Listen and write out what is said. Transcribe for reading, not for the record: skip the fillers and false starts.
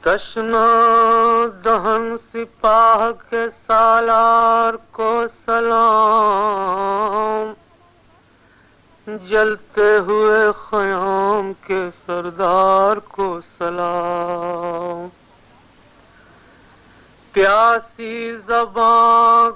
तशना दहन सिपाह के सालार को सलाम, जलते हुए ख़याम के सरदार को सलाम। प्यासी ज़बां